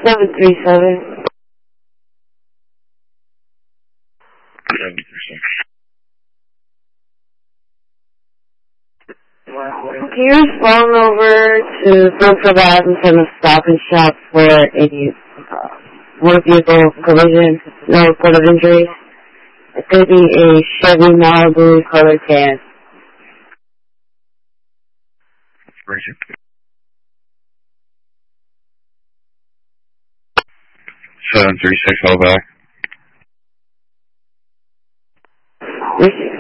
737. 737. Can you respond over to Brooklyn Avenue from the Stop and Shop for a motor vehicle collision, no report of injury? It's going to be a Chevy Malibu color tan. Expiration. 736, call back.